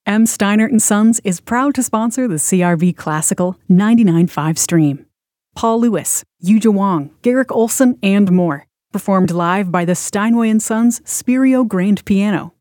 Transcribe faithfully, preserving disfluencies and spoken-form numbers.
M. Steinert and Sons is proud to sponsor the C R V Classical ninety-nine point five stream. Paul Lewis, Yuja Wong, Garrick Olson, and more. Performed live by the Steinway and Sons Spirio Grand Piano.